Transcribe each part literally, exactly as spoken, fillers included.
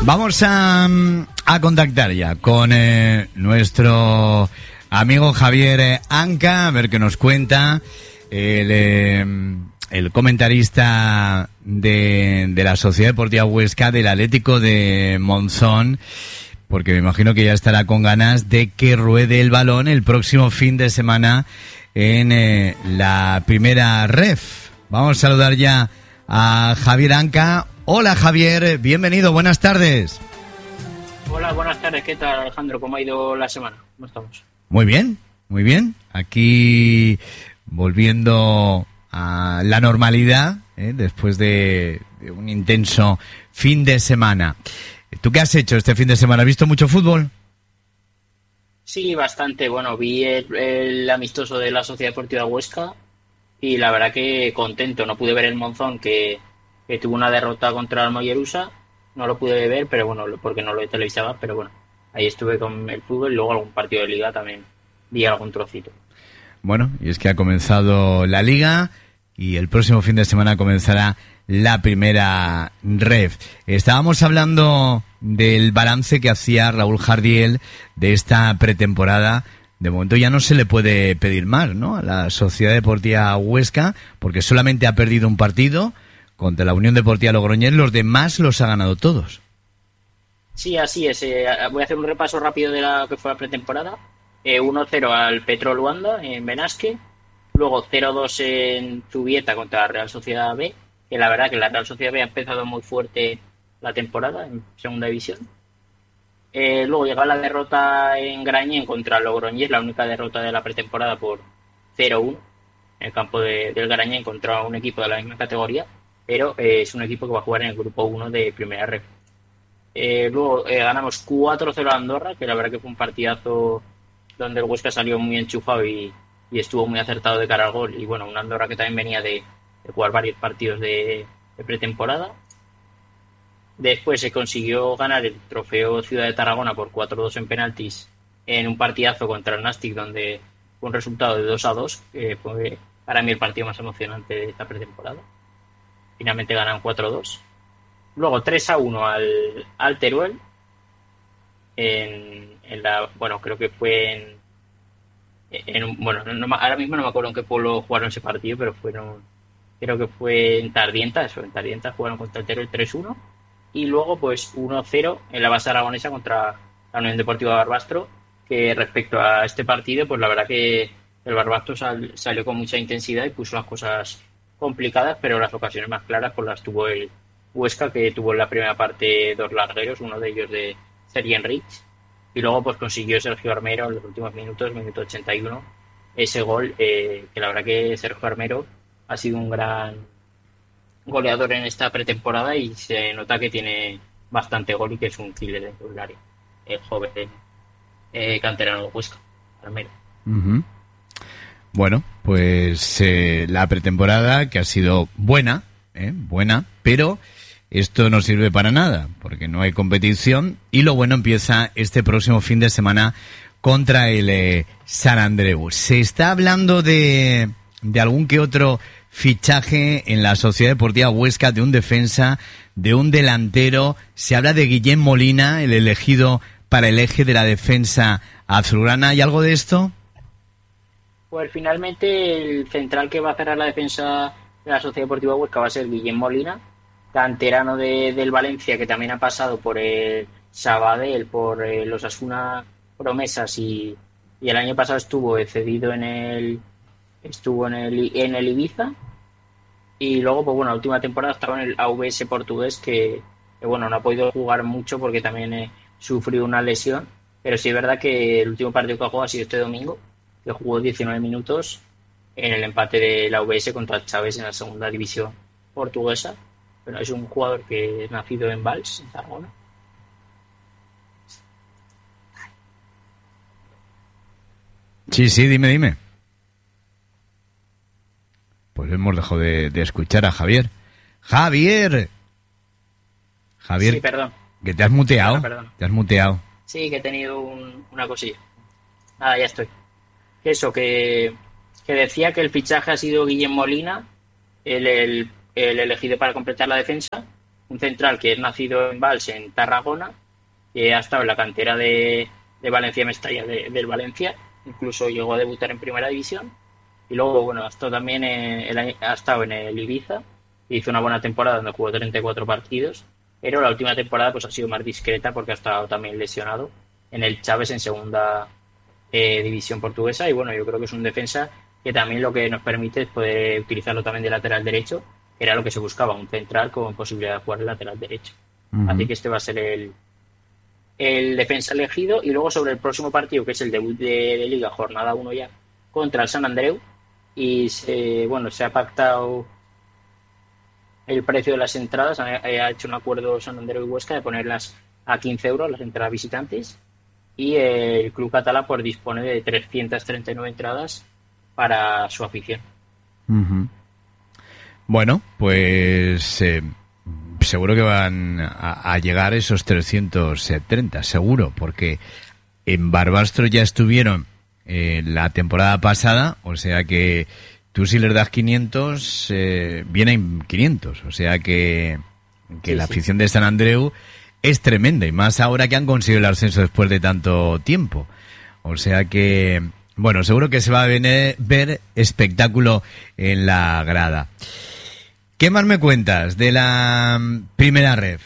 Vamos a, a contactar ya con eh, nuestro amigo Javier Anca, a ver qué nos cuenta, el, eh, el comentarista de, de la Sociedad Deportiva Huesca, del Atlético de Monzón, porque me imagino que ya estará con ganas de que ruede el balón el próximo fin de semana en eh, la primera ref. Vamos a saludar ya a Javier Anca. Hola Javier, bienvenido, buenas tardes. Hola, buenas tardes, ¿qué tal Alejandro? ¿Cómo ha ido la semana? ¿Cómo estamos? Muy bien, muy bien. Aquí volviendo a la normalidad, ¿eh? después de, de un intenso fin de semana. ¿Tú qué has hecho este fin de semana? ¿Has visto mucho fútbol? Sí, bastante. Bueno, vi el, el amistoso de la Sociedad Deportiva Huesca y la verdad que contento. No pude ver el Monzón que... que tuvo una derrota contra el Mollerusa, no lo pude ver, pero bueno, porque no lo televisaba, pero bueno, ahí estuve con el fútbol y luego algún partido de liga también vi algún trocito. Bueno, y es que ha comenzado la liga y el próximo fin de semana comenzará la primera ref. Estábamos hablando del balance que hacía Raúl Jardiel de esta pretemporada. De momento ya no se le puede pedir más, ¿no?, a la Sociedad Deportiva Huesca, porque solamente ha perdido un partido contra la Unión Deportiva Logroñés, los demás los ha ganado todos. Sí, así es. Eh, voy a hacer un repaso rápido de la que fue la pretemporada. Eh, uno cero al Petrol Luanda en Benasque, luego cero dos en Zubieta contra la Real Sociedad B, que la verdad que la Real Sociedad B ha empezado muy fuerte la temporada en segunda división. Eh, luego llega la derrota en Grañén contra Logroñés, la única derrota de la pretemporada por cero uno en el campo de, del Grañén contra un equipo de la misma categoría, pero eh, es un equipo que va a jugar en el grupo uno de primera ref. Eh, luego eh, ganamos cuatro cero a Andorra, que la verdad que fue un partidazo donde el Huesca salió muy enchufado y, y estuvo muy acertado de cara al gol. Y bueno, una Andorra que también venía de, de jugar varios partidos de, de pretemporada. Después se consiguió ganar el trofeo Ciudad de Tarragona por cuatro dos en penaltis en un partidazo contra el Nastic, donde fue un resultado de dos a dos, que fue para mí el partido más emocionante de esta pretemporada. Finalmente ganan cuatro dos. Luego tres a uno al, al Teruel. En, en la, bueno, creo que fue en, en un, bueno, no, ahora mismo no me acuerdo en qué pueblo jugaron ese partido, pero fueron, creo que fue en Tardienta, eso, en Tardienta jugaron contra el Teruel tres uno. Y luego pues uno cero en la base aragonesa contra la Unión Deportiva Barbastro, que respecto a este partido, pues la verdad que el Barbastro sal, salió con mucha intensidad y puso las cosas complicadas, pero las ocasiones más claras pues las tuvo el Huesca, que tuvo en la primera parte dos largueros, uno de ellos de Sergi Enrich, y luego pues consiguió Sergio Armero en los últimos minutos, minuto ochenta y uno, ese gol, eh, que la verdad que Sergio Armero ha sido un gran goleador en esta pretemporada y se nota que tiene bastante gol y que es un killer dentro del área, el joven eh, canterano de Huesca, Armero. Uh-huh. Bueno, pues eh, la pretemporada que ha sido buena, eh, buena, pero esto no sirve para nada, porque no hay competición y lo bueno empieza este próximo fin de semana contra el eh, Sant Andreu. Se está hablando de, de algún que otro fichaje en la Sociedad Deportiva Huesca, de un defensa, de un delantero. Se habla de Guillem Molina, el elegido para el eje de la defensa azulgrana. ¿Hay algo de esto? Pues finalmente el central que va a cerrar la defensa de la Sociedad Deportiva Huesca va a ser Guillem Molina, canterano de, del Valencia, que también ha pasado por el Sabadell, por eh, los Asuna Promesas y, y el año pasado estuvo cedido en el estuvo en el en el Ibiza, y luego pues bueno, la última temporada estaba en el A V S portugués, que, que bueno, no ha podido jugar mucho porque también eh, sufrió una lesión, pero sí es verdad que el último partido que ha jugado ha sido este domingo, que jugó diecinueve minutos en el empate de la A V S contra Chávez en la segunda división portuguesa. Bueno, es un jugador que es nacido en Valls, en Tarragona. Sí, sí, dime, dime. Pues hemos dejado de, de escuchar a Javier. ¡Javier! Javier, sí, perdón. Que te has muteado. Perdón, perdón. Te has muteado. Sí, que he tenido un, una cosilla. Nada, ya estoy. Eso, que, que decía que el fichaje ha sido Guillem Molina, el, el, el elegido para completar la defensa, un central que es nacido en Valls, en Tarragona, que ha estado en la cantera de, de Valencia Mestalla, de, del Valencia, incluso llegó a debutar en Primera División, y luego, bueno, ha estado también en el, ha estado en el Ibiza, hizo una buena temporada donde jugó treinta y cuatro partidos, pero la última temporada pues ha sido más discreta porque ha estado también lesionado en el Chaves en segunda eh, división portuguesa, y bueno, yo creo que es un defensa que también lo que nos permite es poder utilizarlo también de lateral derecho, que era lo que se buscaba, un central con posibilidad de jugar de lateral derecho. Uh-huh. Así que este va a ser el, el defensa elegido. Y luego sobre el próximo partido, que es el debut de, de Liga, jornada uno ya, contra el San Andreu, y se, bueno, se ha pactado el precio de las entradas, ha, ha hecho un acuerdo San Andreu y Huesca de ponerlas a quince euros las entradas visitantes, y el club catalán pues dispone de trescientas treinta y nueve entradas para su afición. Uh-huh. Bueno, pues eh, seguro que van a, a llegar esos trescientos treinta, seguro, porque en Barbastro ya estuvieron eh, la temporada pasada, o sea que tú si les das quinientos, eh, vienen quinientos, o sea que, que sí, la afición sí. de San Andreu es tremenda, y más ahora que han conseguido el ascenso después de tanto tiempo. O sea que, bueno, seguro que se va a venir, ver espectáculo en la grada. ¿Qué más me cuentas de la primera ref?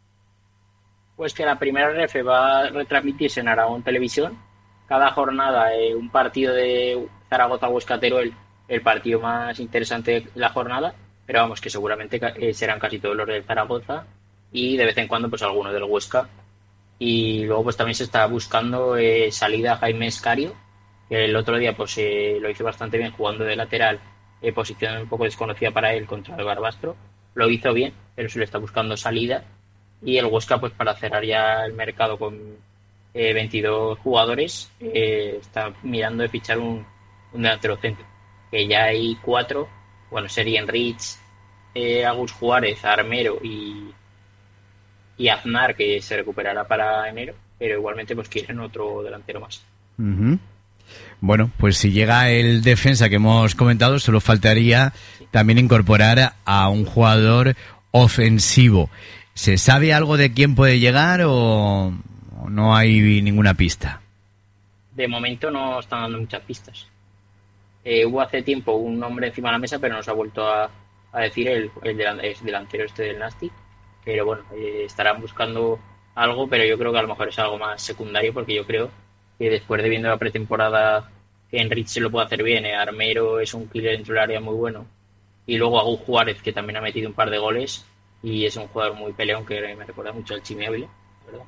Pues que la primera ref va a retransmitirse en Aragón Televisión. Cada jornada eh, un partido de Zaragoza-Huesca-Teruel, el partido más interesante de la jornada, pero vamos, que seguramente eh, serán casi todos los del Zaragoza, y de vez en cuando pues alguno del Huesca. Y luego pues también se está buscando eh, salida a Jaime Escario, que el otro día pues eh, lo hizo bastante bien jugando de lateral, eh, posición un poco desconocida para él contra el Barbastro. Lo hizo bien, pero se le está buscando salida. Y el Huesca, pues para cerrar ya el mercado con eh, veintidós jugadores, eh, está mirando de fichar un, un delantero centro, que ya hay cuatro, bueno, serían Rich, eh, Agus Juárez, Armero y y Aznar, que se recuperará para enero, pero igualmente pues quieren otro delantero más. Uh-huh. Bueno, pues si llega el defensa que hemos comentado, solo faltaría sí. también incorporar a un jugador ofensivo. ¿Se sabe algo de quién puede llegar o no hay ninguna pista? De momento no están dando muchas pistas. Eh, hubo hace tiempo un nombre encima de la mesa, pero nos ha vuelto a, a decir el, el delantero este del Nastic. Pero bueno, eh, estarán buscando algo, pero yo creo que a lo mejor es algo más secundario, porque yo creo que después de viendo la pretemporada que Enrich se lo puede hacer bien, eh, Armero es un killer dentro del área muy bueno, y luego Agus Juárez, que también ha metido un par de goles y es un jugador muy peleón, que me recuerda mucho al Chimi Ávila, ¿verdad?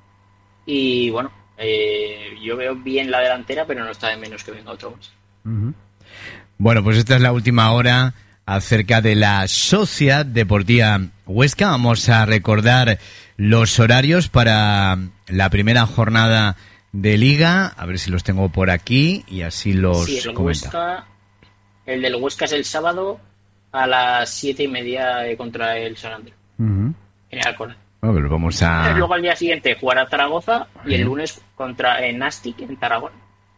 Y bueno, eh, yo veo bien la delantera, pero no está de menos que venga otro más. Uh-huh. Bueno, pues esta es la última hora acerca de la Sociedad Deportiva Huesca. Vamos a recordar los horarios para la primera jornada de Liga, a ver si los tengo por aquí y así los sí, el comento. Huesca, el del Huesca es el sábado a las siete y media contra el San Andreu, uh-huh. en el Alcorcón. A ver, vamos a... Luego al día siguiente jugará Zaragoza y el lunes contra el Nastic en Tarragona,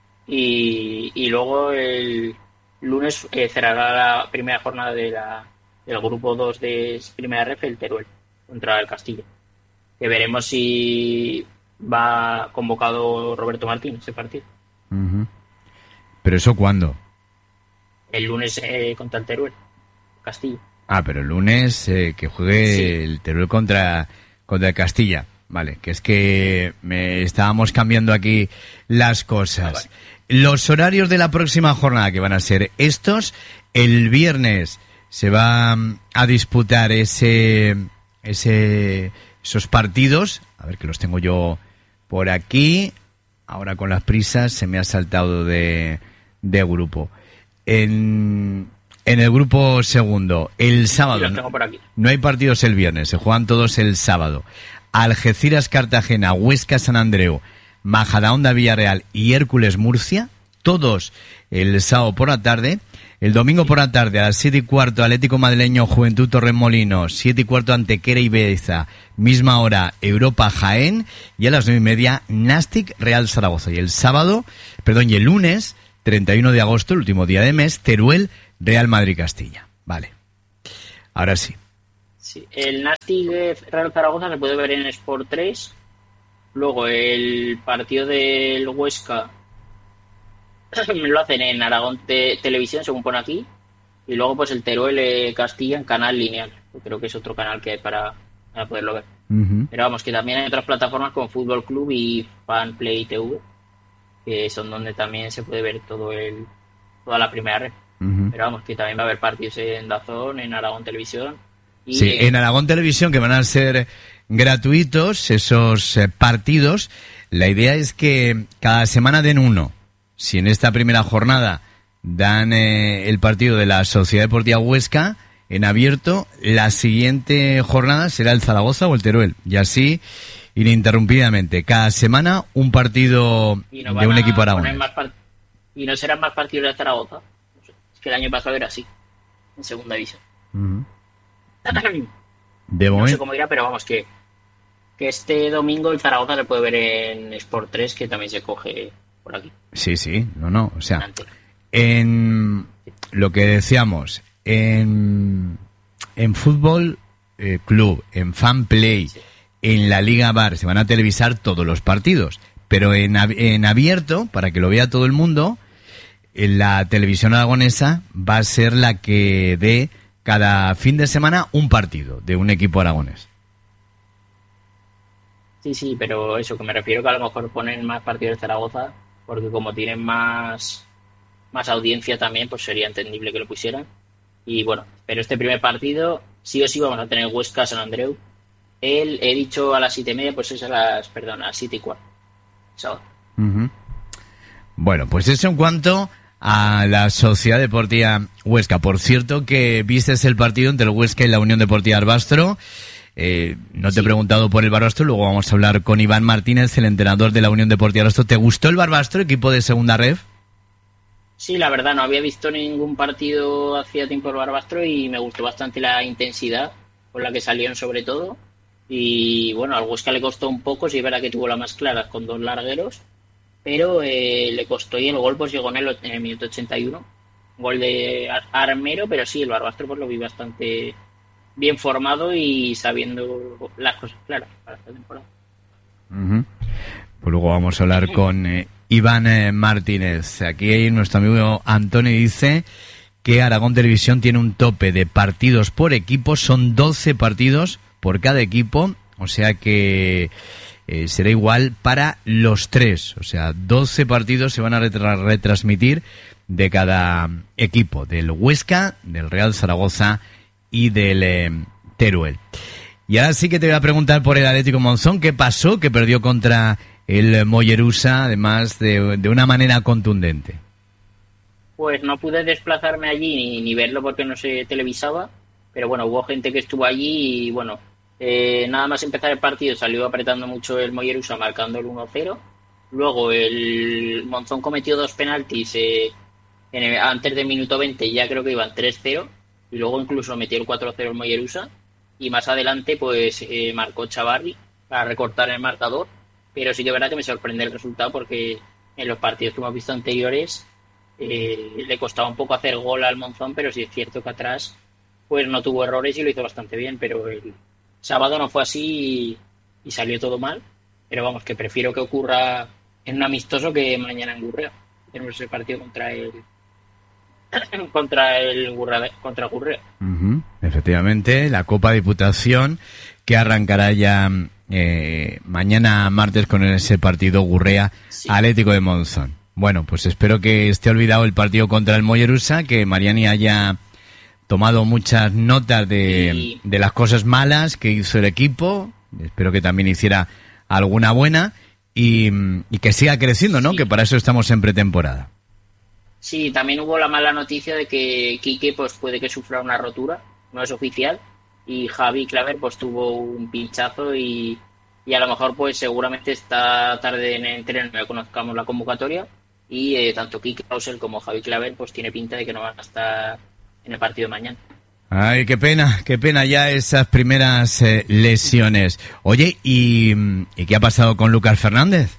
y, y luego el lunes eh, cerrará la primera jornada de la, del grupo dos de primera ref, el Teruel contra el Castillo, que veremos si va convocado Roberto Martín ese partido. Uh-huh. ¿Pero eso cuándo? El lunes eh, contra el Teruel Castillo. Ah, pero el lunes eh, que juegue sí. el Teruel contra, contra el Castilla. Vale, que es que me estábamos cambiando aquí las cosas. Ah, vale. Los horarios de la próxima jornada, que van a ser estos: el viernes se va a disputar ese, ese, esos partidos. A ver, que los tengo yo por aquí. Ahora con las prisas se me ha saltado de, de grupo. En, en el grupo segundo, el sábado. Sí, los tengo por aquí. No hay partidos el viernes, se juegan todos el sábado. Algeciras Cartagena, Huesca San Andreu, Majadahonda Villarreal y Hércules Murcia, todos el sábado por la tarde. El domingo por la tarde a las siete y cuarto, Atlético Madrileño Juventud Torremolinos, siete y cuarto Antequera Ibiza, misma hora Europa Jaén, y a las nueve y media Nastic Real Zaragoza. Y el sábado, perdón, y el lunes treinta y uno de agosto, el último día de mes, Teruel Real Madrid Castilla. Vale, ahora sí. Sí. El Nastic Real Zaragoza se puede ver en Sport tres. Luego el partido del Huesca lo hacen en Aragón te- Televisión, según pone aquí. Y luego pues el Teruel eh, Castilla en canal lineal. Creo que es otro canal que hay para, para poderlo ver. Uh-huh. Pero vamos, que también hay otras plataformas como Fútbol Club y Fanplay T V, que son donde también se puede ver todo el toda la primera red. Uh-huh. Pero vamos, que también va a haber partidos en DAZN, en Aragón Televisión. Y sí, en... en Aragón Televisión, que van a ser gratuitos esos eh, partidos. La idea es que cada semana den uno. Si en esta primera jornada dan eh, el partido de la Sociedad Deportiva Huesca en abierto, la siguiente jornada será el Zaragoza o el Teruel. Y así, ininterrumpidamente, cada semana un partido no de un equipo aragonés. Part... Y no serán más partidos de Zaragoza. No sé. Es que el año pasado era así, en segunda división. Uh-huh. De no momento... sé cómo irá, pero vamos, que, que este domingo el Zaragoza se puede ver en Sport tres, que también se coge por aquí. Sí, sí, no, no, o sea, en lo que decíamos, en, en fútbol eh, club, en Fanplay, sí. En la Liga Bar se van a televisar todos los partidos, pero en, en abierto, para que lo vea todo el mundo, en la televisión aragonesa va a ser la que dé cada fin de semana un partido de un equipo aragonés. Sí, sí, pero eso, que me refiero que a lo mejor ponen más partidos de Zaragoza, porque como tienen más, más audiencia también, pues sería entendible que lo pusieran. Y bueno, pero este primer partido, sí o sí vamos a tener Huesca San Andreu. El, he dicho a las siete y media, pues es a las, perdón, a las siete y cuarto. Uh-huh. Bueno, pues eso en cuanto a la Sociedad Deportiva Huesca. Por cierto, que vistes el partido entre el Huesca y la Unión Deportiva Barbastro. Eh, no te sí. he preguntado por el Barbastro, luego vamos a hablar con Iván Martínez, el entrenador de la Unión Deportiva Barbastro. ¿Te gustó el Barbastro, equipo de segunda ref? Sí, la verdad, no había visto ningún partido hacía tiempo el Barbastro y me gustó bastante la intensidad con la que salieron sobre todo. Y bueno, al Huesca le costó un poco, sí es verdad que tuvo la más clara con dos largueros, pero eh, le costó y el gol pues llegó en el, en el minuto ochenta y uno. Gol de Armero, pero sí, el Barbastro pues lo vi bastante bien formado y sabiendo las cosas claras para esta temporada. Uh-huh. Pues luego vamos a hablar con eh, Iván eh, Martínez. Aquí nuestro amigo Antonio dice que Aragón Televisión tiene un tope de partidos por equipo, son doce partidos por cada equipo, o sea que eh, será igual para los tres, o sea, doce partidos se van a retra- retransmitir de cada equipo, del Huesca, del Real Zaragoza y del eh, Teruel. Y ahora sí que te voy a preguntar por el Atlético Monzón, ¿qué pasó? Que perdió contra el Mollerusa, además de, de una manera contundente. Pues no pude desplazarme allí ni, ni verlo porque no se televisaba, pero bueno, hubo gente que estuvo allí y bueno, eh, nada más empezar el partido salió apretando mucho el Mollerusa marcando el uno cero. Luego el Monzón cometió dos penaltis eh, en el, antes del minuto veinte, ya creo que iban tres cero, y luego incluso metió el cuatro cero el Mollerusa, y más adelante pues eh, marcó Chavarri para recortar el marcador, pero sí que es verdad que me sorprende el resultado porque en los partidos que hemos visto anteriores eh, le costaba un poco hacer gol al Monzón, pero sí es cierto que atrás pues no tuvo errores y lo hizo bastante bien, pero el sábado no fue así y, y salió todo mal, pero vamos, que prefiero que ocurra en un amistoso que mañana en Gurrea. Tenemos el partido contra el contra el Gurrea, contra Gurrea. Uh-huh. Efectivamente, la Copa Diputación que arrancará ya eh, mañana martes con ese partido Gurrea sí. Atlético de Monzón. Bueno, pues espero que esté olvidado el partido contra el Mollerusa, que Mariani haya tomado muchas notas de, y... de las cosas malas que hizo el equipo. Espero que también hiciera alguna buena y, y que siga creciendo, ¿no? Sí. Que para eso estamos en pretemporada. Sí, también hubo la mala noticia de que Quique pues puede que sufra una rotura, no es oficial, y Javi Claver pues tuvo un pinchazo y, y a lo mejor pues seguramente esta tarde en el entreno ya conozcamos la convocatoria y eh, tanto Quique Clausel como Javi Claver pues tiene pinta de que no van a estar en el partido de mañana. Ay, qué pena, qué pena ya esas primeras eh, lesiones. Oye, ¿y, ¿y qué ha pasado con Lucas Fernández?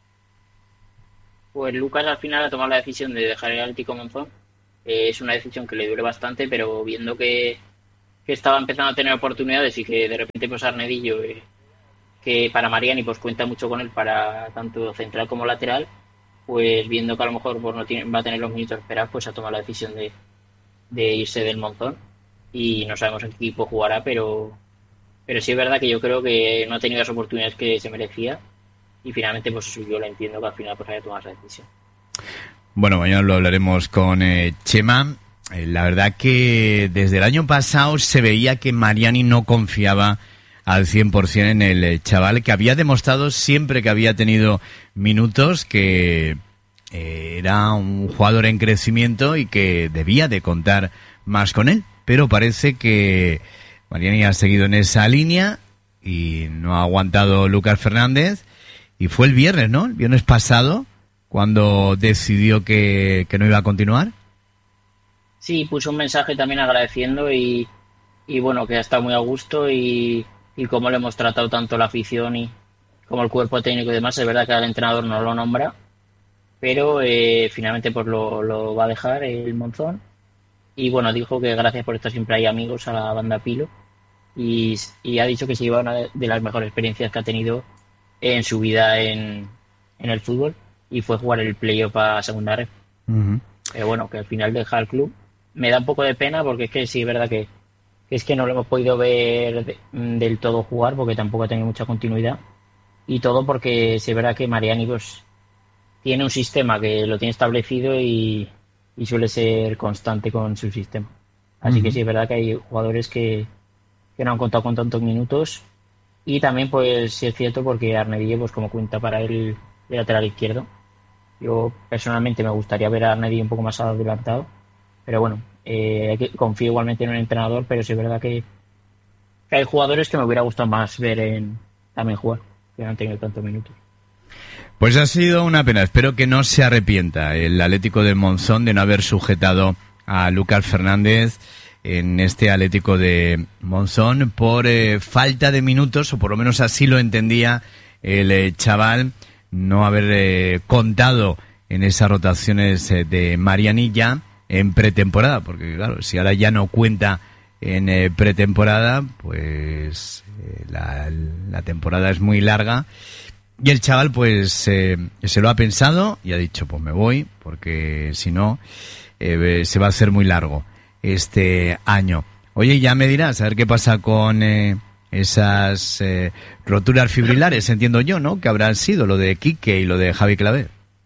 Pues Lucas al final ha tomado la decisión de dejar el Atlético Monzón. Eh, es una decisión que le duele bastante, pero viendo que, que estaba empezando a tener oportunidades y que de repente pues Arnedillo, eh, que para Mariani pues cuenta mucho con él para tanto central como lateral, pues viendo que a lo mejor pues, no tiene, va a tener los minutos esperados, pues ha tomado la decisión de, de irse del Monzón y no sabemos en qué equipo jugará, pero pero sí es verdad que yo creo que no ha tenido las oportunidades que se merecía y finalmente pues yo lo entiendo que al final pues haya tomado esa decisión. Bueno, mañana lo hablaremos con eh, Chema. Eh, la verdad que desde el año pasado se veía que Mariani no confiaba al cien por ciento en el eh, chaval, que había demostrado siempre que había tenido minutos que eh, era un jugador en crecimiento y que debía de contar más con él. Pero parece que Mariani ha seguido en esa línea y no ha aguantado Lucas Fernández. Y fue el viernes, ¿no? El viernes pasado, cuando decidió que, que no iba a continuar. Sí, puso un mensaje también agradeciendo y, y bueno, que ha estado muy a gusto y, y cómo le hemos tratado tanto la afición y como el cuerpo técnico y demás. Es verdad que el entrenador no lo nombra, pero eh, finalmente pues lo, lo va a dejar el Monzón. Y bueno, dijo que gracias por estar siempre ahí, amigos, a la banda Pilo. Y, y ha dicho que se lleva una de las mejores experiencias que ha tenido en su vida en, en el fútbol y fue jugar el playoff a segunda red. Uh-huh. Pero bueno, que al final deja el club. Me da un poco de pena porque es que sí, es verdad que, que es que no lo hemos podido ver de, del todo jugar porque tampoco ha tenido mucha continuidad y todo porque sí, es verdad que Mariani pues tiene un sistema que lo tiene establecido y, y suele ser constante con su sistema. Así uh-huh. que sí, es verdad que hay jugadores que, que no han contado con tantos minutos y también pues sí es cierto porque Arnedillo pues como cuenta para él de lateral izquierdo. Yo personalmente me gustaría ver a Arnedillo un poco más adelantado, pero bueno, eh, confío igualmente en un entrenador, pero sí es verdad que, que hay jugadores que me hubiera gustado más ver en también jugar, que no han tenido tantos minutos. Pues ha sido una pena, espero que no se arrepienta el Atlético de Monzón de no haber sujetado a Lucas Fernández en este Atlético de Monzón por eh, falta de minutos, o por lo menos así lo entendía el eh, chaval, no haber eh, contado en esas rotaciones eh, de Mariani ya en pretemporada, porque claro, si ahora ya no cuenta en eh, pretemporada, pues eh, la, la temporada es muy larga y el chaval pues eh, se lo ha pensado y ha dicho pues me voy, porque si no eh, se va a hacer muy largo este año. Oye, ya me dirás a ver qué pasa con eh, esas eh, roturas fibrilares, entiendo yo, ¿no? Que habrán sido lo de Quique y lo de Javi Claver.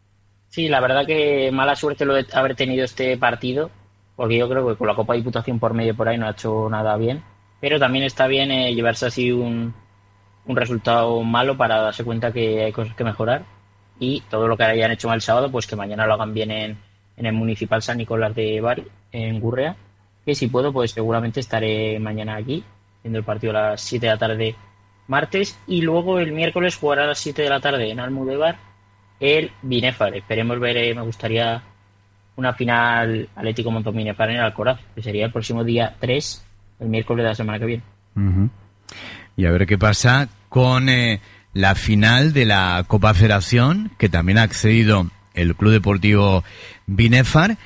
Sí, la verdad que mala suerte lo de haber tenido este partido, porque yo creo que con la Copa Diputación por medio por ahí no ha hecho nada bien, pero también está bien eh, llevarse así un, un resultado malo para darse cuenta que hay cosas que mejorar y todo lo que hayan hecho mal el sábado, pues que mañana lo hagan bien en, en el Municipal San Nicolás de Bari, en Gurrea, que si puedo, pues seguramente estaré mañana aquí, viendo el partido a las siete de la tarde martes, y luego el miércoles jugará a las siete de la tarde en Almudévar el Binefar. Esperemos ver, eh, me gustaría una final Atlético Monzón Binefar en Alcoraz, que sería el próximo día tres, el miércoles de la semana que viene. Uh-huh. Y a ver qué pasa con eh, la final de la Copa Federación, que también ha accedido el Club Deportivo Binefar,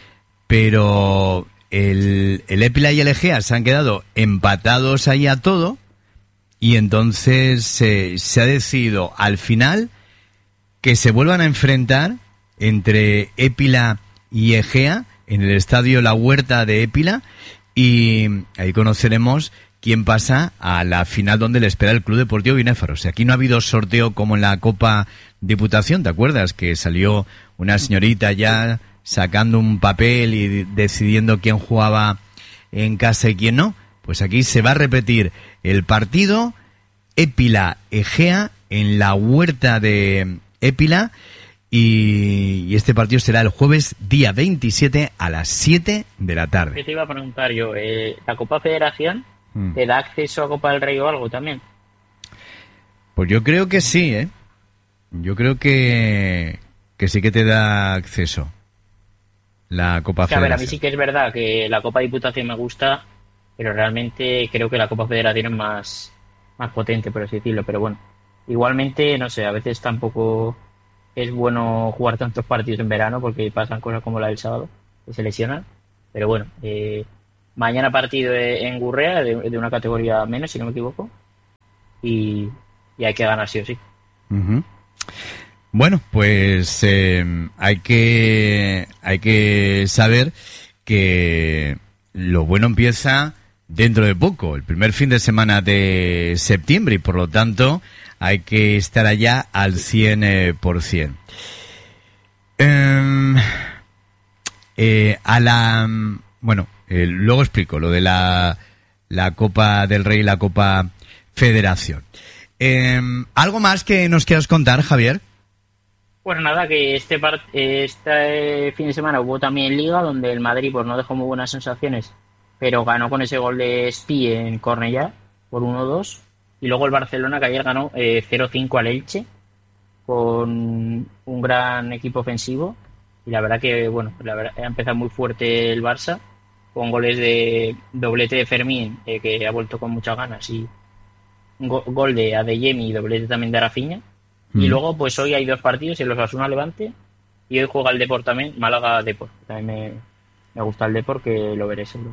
pero el, el Épila y el Egea se han quedado empatados ahí a todo, y entonces eh, se ha decidido al final que se vuelvan a enfrentar entre Épila y Egea en el estadio La Huerta de Épila, y ahí conoceremos quién pasa a la final donde le espera el Club Deportivo Binefar. O sea, aquí no ha habido sorteo como en la Copa Diputación, ¿te acuerdas? Que salió una señorita ya sacando un papel y decidiendo quién jugaba en casa y quién no. Pues aquí se va a repetir el partido Épila-Egea en la Huerta de Épila, y, y este partido será el jueves día veintisiete a las siete de la tarde. ¿Qué te iba a preguntar yo? Eh, ¿La Copa Federación mm. te da acceso a Copa del Rey o algo también? Pues yo creo que sí, ¿eh? Yo creo que, que sí que te da acceso la Copa es que, Federación. A ver, a mí sí que es verdad que la Copa Diputación me gusta, pero realmente creo que la Copa Federación es más, más potente, por así decirlo. Pero bueno, igualmente, no sé, a veces tampoco es bueno jugar tantos partidos en verano porque pasan cosas como la del sábado, que se lesionan. Pero bueno, eh, Mañana partido en Gurrea, de, de una categoría menos, si no me equivoco. Y, y hay que ganar sí o sí. Uh-huh. Bueno, pues eh, hay que hay que saber que lo bueno empieza dentro de poco, el primer fin de semana de septiembre, y por lo tanto hay que estar allá al cien por ciento. Eh, eh, a la bueno, eh, luego explico lo de la, la Copa del Rey y la Copa Federación. Eh, ¿Algo más que nos quieras contar, Javier? Pues nada, que este, part- este fin de semana hubo también Liga, donde el Madrid pues no dejó muy buenas sensaciones, pero ganó con ese gol de Spi en Cornellá por uno dos. Y luego el Barcelona, que ayer ganó eh, cero cinco al Elche, con un gran equipo ofensivo. Y la verdad que, bueno, la verdad, ha empezado muy fuerte el Barça, con goles de doblete de Fermín, eh, que ha vuelto con muchas ganas, y un go- gol de Adeyemi y doblete también de Rafinha. Mm. Y luego, pues hoy hay dos partidos, el Osasuna Levante, y hoy juega el Depor también, Málaga Depor. También me, me gusta el Depor, que lo veré seguro.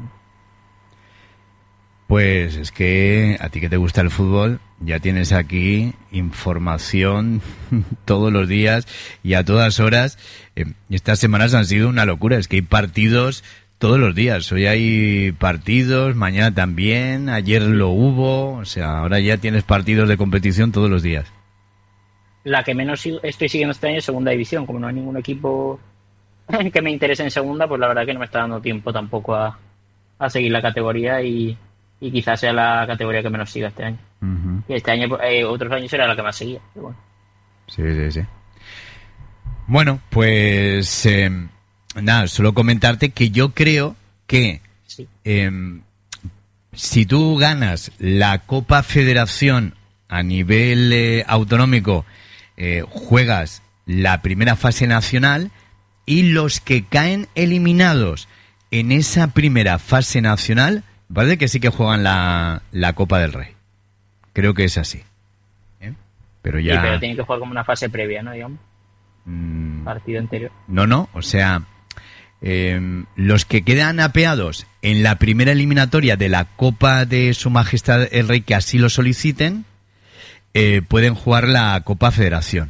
Pues es que a ti que te gusta el fútbol, ya tienes aquí información todos los días y a todas horas. Eh, estas semanas han sido una locura, es que hay partidos todos los días. Hoy hay partidos, mañana también, ayer lo hubo, o sea, ahora ya tienes partidos de competición todos los días. La que menos estoy siguiendo este año es Segunda División, como no hay ningún equipo que me interese en Segunda, pues la verdad que no me está dando tiempo tampoco a, a seguir la categoría, y y quizás sea la categoría que menos siga este año. Uh-huh. Y este año, eh, otros años era la que más seguía. Pero bueno. Sí, sí, sí. Bueno, pues eh, nada, solo comentarte que yo creo que sí. eh, si tú ganas la Copa Federación a nivel eh, autonómico, eh, juegas la primera fase nacional, y los que caen eliminados en esa primera fase nacional, parece que sí que juegan la, la Copa del Rey. Creo que es así. ¿Eh? Pero ya... Sí, pero tiene que jugar como una fase previa, ¿no? Digamos. Mm... Partido anterior. No, no, o sea, eh, los que quedan apeados en la primera eliminatoria de la Copa de Su Majestad el Rey, que así lo soliciten, eh, pueden jugar la Copa Federación.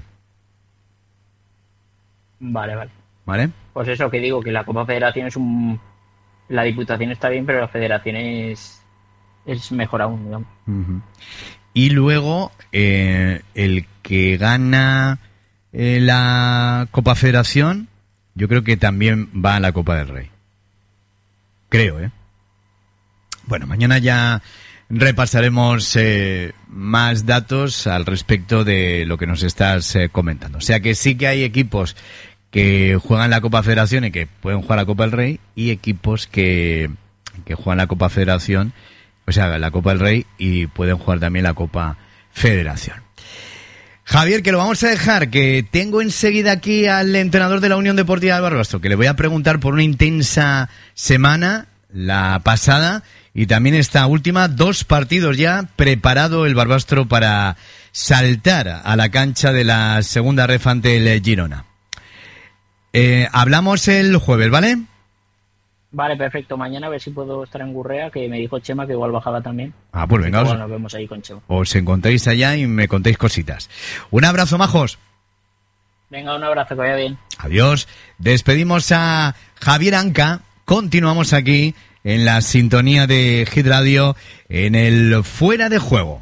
Vale, vale. ¿Vale? Pues eso que digo, que la Copa Federación es un... La Diputación está bien, pero la Federación es, es mejor aún, digamos. Uh-huh. Y luego, eh, el que gana eh, la Copa Federación, yo creo que también va a la Copa del Rey. Creo, ¿eh? Bueno, mañana ya repasaremos eh, más datos al respecto de lo que nos estás eh, comentando. O sea que sí que hay equipos que juegan la Copa Federación y que pueden jugar la Copa del Rey, y equipos que, que juegan la Copa Federación, o sea, la Copa del Rey, y pueden jugar también la Copa Federación. Javier, que lo vamos a dejar, que tengo enseguida aquí al entrenador de la Unión Deportiva del Barbastro, que le voy a preguntar por una intensa semana, la pasada, y también esta última, dos partidos ya, preparado el Barbastro para saltar a la cancha de la segunda ref ante el Girona. Eh, hablamos el jueves, ¿vale? Vale, perfecto. Mañana a ver si puedo estar en Gurrea, que me dijo Chema que igual bajaba también. Ah, pues venga. Os, nos vemos ahí con Chema. Os encontréis allá y me contéis cositas. Un abrazo, majos. Venga, un abrazo, que vaya bien. Adiós. Despedimos a Javier Anca. Continuamos aquí en la sintonía de Hit Radio en el Fuera de Juego.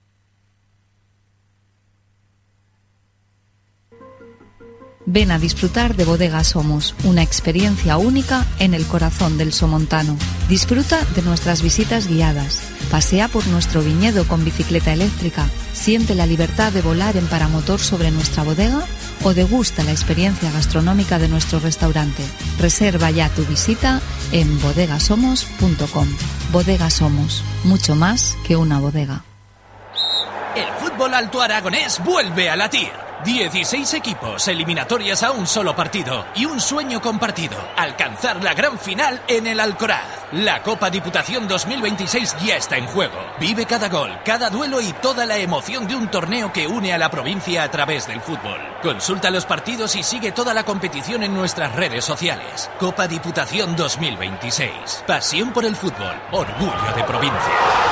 Ven a disfrutar de Bodegas Somos, una experiencia única en el corazón del somontano. Disfruta de nuestras visitas guiadas, pasea por nuestro viñedo con bicicleta eléctrica, siente la libertad de volar en paramotor sobre nuestra bodega o degusta la experiencia gastronómica de nuestro restaurante. Reserva ya tu visita en bodegasomos punto com. Bodegas Somos, mucho más que una bodega. El fútbol alto aragonés vuelve a latir. dieciséis equipos, eliminatorias a un solo partido y un sueño compartido: alcanzar la gran final en el Alcoraz. La Copa Diputación dos mil veintiséis ya está en juego. Vive cada gol, cada duelo y toda la emoción de un torneo que une a la provincia a través del fútbol. Consulta los partidos y sigue toda la competición en nuestras redes sociales. Copa Diputación dos mil veintiséis. Pasión por el fútbol. Orgullo de provincia.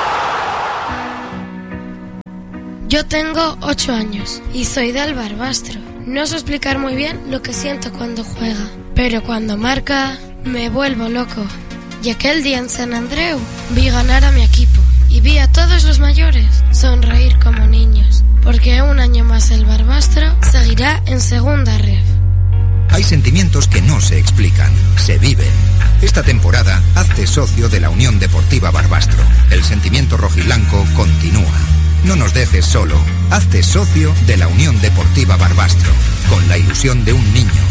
Yo tengo ocho años y soy del Barbastro. No sé explicar muy bien lo que siento cuando juega, pero cuando marca me vuelvo loco. Y aquel día en San Andreu vi ganar a mi equipo y vi a todos los mayores sonreír como niños, porque un año más el Barbastro seguirá en segunda ref. Hay sentimientos que no se explican, se viven. Esta temporada, hazte socio de la Unión Deportiva Barbastro. El sentimiento rojiblanco continúa. No nos dejes solo. Hazte socio de la Unión Deportiva Barbastro, con la ilusión de un niño,